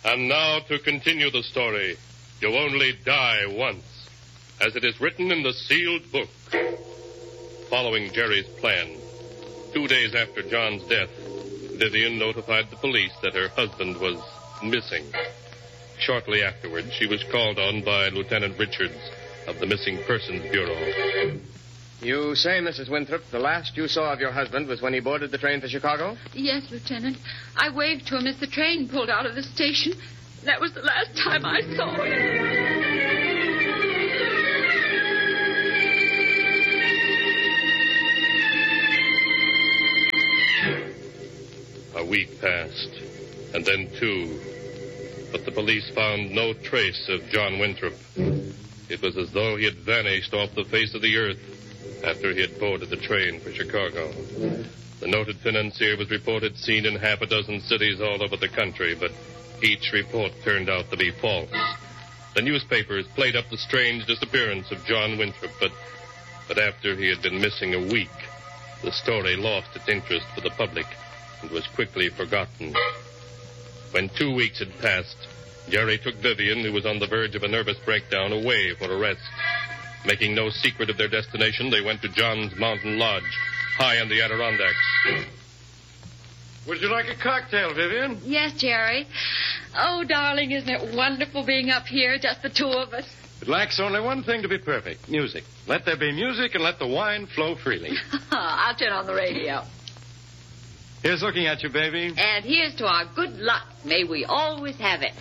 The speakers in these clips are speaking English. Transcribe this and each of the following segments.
And now to continue the story, You Only Die Once, as it is written in the sealed book. Following Jerry's plan, 2 days after John's death, Vivian notified the police that her husband was missing. Shortly afterwards, she was called on by Lieutenant Richards of the Missing Persons Bureau. You say, Mrs. Winthrop, the last you saw of your husband was when he boarded the train for Chicago? Yes, Lieutenant. I waved to him as the train pulled out of the station. That was the last time I saw him. A week passed, and then 2. But the police found no trace of John Winthrop. It was as though he had vanished off the face of the earth after he had boarded the train for Chicago. The noted financier was reported seen in half a dozen cities all over the country, but each report turned out to be false. The newspapers played up the strange disappearance of John Winthrop, but after he had been missing a week, the story lost its interest for the public and was quickly forgotten. When 2 weeks had passed, Jerry took Vivian, who was on the verge of a nervous breakdown, away for a rest. Making no secret of their destination, they went to John's Mountain Lodge, high in the Adirondacks. Would you like a cocktail, Vivian? Yes, Jerry. Oh, darling, isn't it wonderful being up here, just the 2 of us? It lacks only one thing to be perfect, music. Let there be music and let the wine flow freely. I'll turn on the radio. Here's looking at you, baby. And here's to our good luck. May we always have it.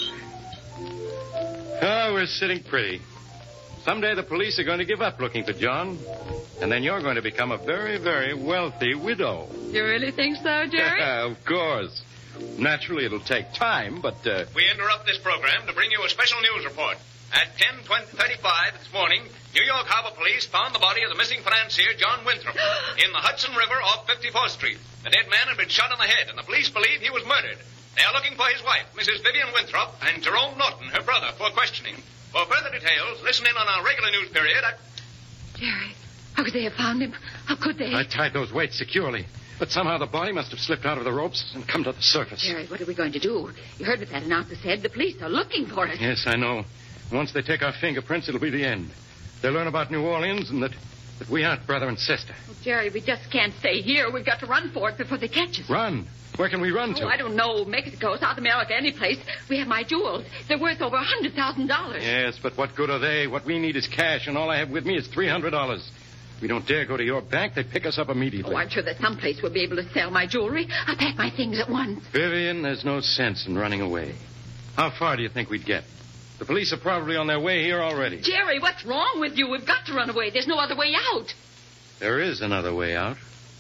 Oh, we're sitting pretty. Someday the police are going to give up looking for John, and then you're going to become a very, very wealthy widow. You really think so, Jerry? Of course. Naturally, it'll take time, but... We interrupt this program to bring you a special news report. At 10:35 this morning, New York Harbor Police found the body of the missing financier, John Winthrop, in the Hudson River off 54th Street. The dead man had been shot in the head, and the police believe he was murdered. They are looking for his wife, Mrs. Vivian Winthrop, and Jerome Norton, her brother, for questioning. For further details, listen in on our regular news period at... Jerry, how could they have found him? How could they? I tied those weights securely, but somehow the body must have slipped out of the ropes and come to the surface. Jerry, what are we going to do? You heard what that announcer said. The police are looking for it. Yes, I know. Once they take our fingerprints, it'll be the end. They'll learn about New Orleans and that we aren't brother and sister. Oh, Jerry, we just can't stay here. We've got to run for it before they catch us. Run? Where can we run to? Oh, I don't know. Mexico, South America, any place. We have my jewels. They're worth over $100,000. Yes, but what good are they? What we need is cash, and all I have with me is $300. We don't dare go to your bank. They pick us up immediately. Oh, I'm sure that someplace we'll be able to sell my jewelry. I'll pack my things at once. Vivian, there's no sense in running away. How far do you think we'd get? The police are probably on their way here already. Jerry, what's wrong with you? We've got to run away. There's no other way out. There is another way out.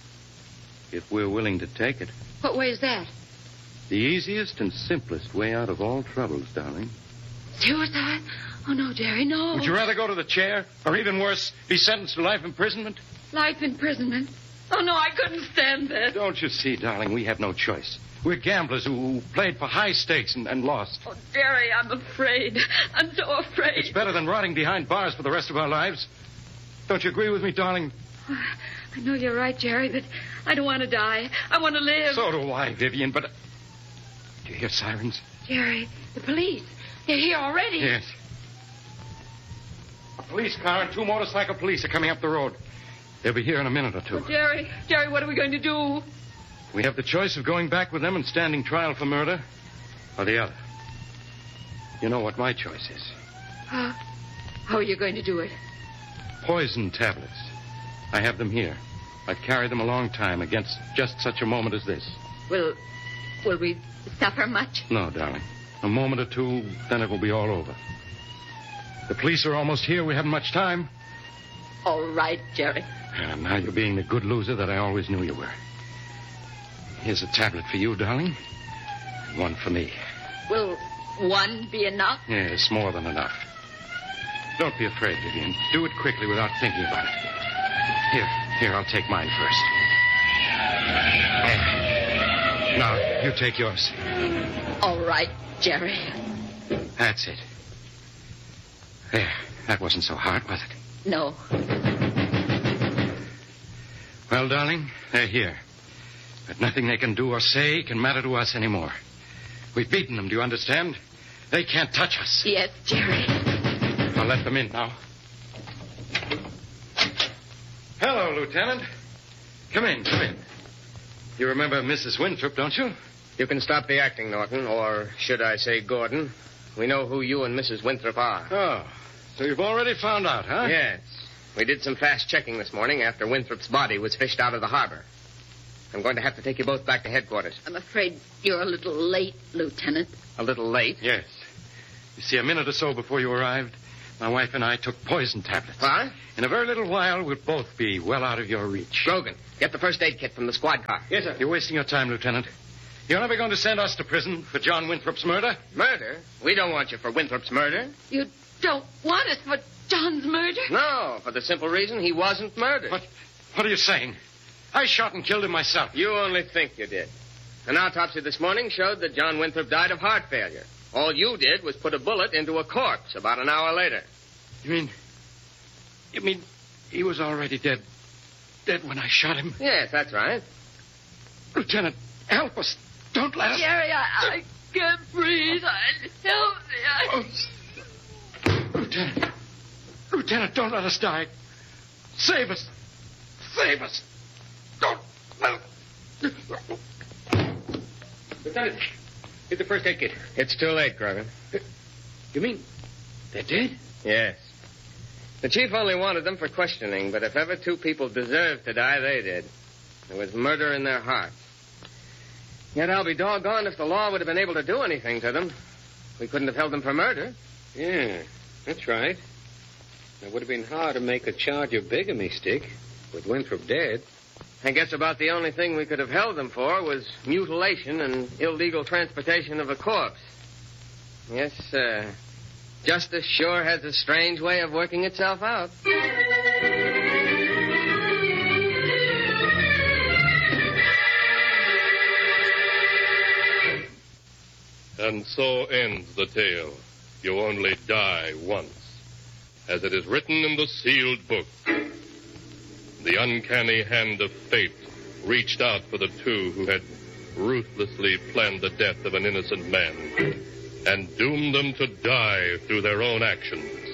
If we're willing to take it. What way is that? The easiest and simplest way out of all troubles, darling. Suicide? Oh, no, Jerry, no. Would you rather go to the chair? Or even worse, be sentenced to life imprisonment? Life imprisonment? Oh, no, I couldn't stand that. Don't you see, darling, we have no choice. We're gamblers who played for high stakes and lost. Oh, Jerry, I'm afraid. I'm so afraid. It's better than rotting behind bars for the rest of our lives. Don't you agree with me, darling? I know you're right, Jerry, but I don't want to die. I want to live. So do I, Vivian, but... Do you hear sirens? Jerry, the police. They're here already. Yes. A police car and 2 motorcycle police are coming up the road. They'll be here in a minute or 2. Oh, Jerry, what are we going to do? We have the choice of going back with them and standing trial for murder, or the other. You know what my choice is. How are you going to do it? Poison tablets. I have them here. I'd carry them a long time against just such a moment as this. Will we suffer much? No, darling. A moment or 2, then it will be all over. The police are almost here. We haven't much time. All right, Jerry. Now you're being the good loser that I always knew you were. Here's a tablet for you, darling. And 1 for me. Will 1 be enough? Yes, more than enough. Don't be afraid, Vivian. Do it quickly without thinking about it. Here, I'll take mine first. There. Now, you take yours. All right, Jerry. That's it. There. That wasn't so hard, was it? No. Well, darling, they're here. But nothing they can do or say can matter to us anymore. We've beaten them, do you understand? They can't touch us. Yes, Jerry. I'll let them in now. Hello, Lieutenant. Come in. You remember Mrs. Winthrop, don't you? You can stop the acting, Norton, or should I say Gordon. We know who you and Mrs. Winthrop are. Oh, so you've already found out, huh? Yes. We did some fast checking this morning after Winthrop's body was fished out of the harbor. I'm going to have to take you both back to headquarters. I'm afraid you're a little late, Lieutenant. A little late? Yes. You see, a minute or so before you arrived, my wife and I took poison tablets. What? In a very little while, we'll both be well out of your reach. Grogan, get the first aid kit from the squad car. Yes, sir. You're wasting your time, Lieutenant. You're never going to send us to prison for John Winthrop's murder? Murder? We don't want you for Winthrop's murder. You don't want us for John's murder? No, for the simple reason he wasn't murdered. What are you saying? I shot and killed him myself. You only think you did. An autopsy this morning showed that John Winthrop died of heart failure. All you did was put a bullet into a corpse about an hour later. You mean he was already dead? Dead when I shot him? Yes, that's right. Lieutenant, help us. Don't let us... Jerry, I can't breathe. Help me. Lieutenant, don't let us die. Save us. Don't let us... Lieutenant, get the first aid kit. It's too late, Grogan. You mean they're dead? Yes. The chief only wanted them for questioning, but if ever two people deserved to die, they did. There was murder in their hearts. Yet I'll be doggone if the law would have been able to do anything to them. We couldn't have held them for murder. Yeah, that's right. It would have been hard to make a charge of bigamy stick with Winthrop dead. I guess about the only thing we could have held them for was mutilation and illegal transportation of a corpse. Yes, justice sure has a strange way of working itself out. And so ends the tale. You only die once. As it is written in the sealed book. The uncanny hand of fate reached out for the two who had ruthlessly planned the death of an innocent man and doomed them to die through their own actions.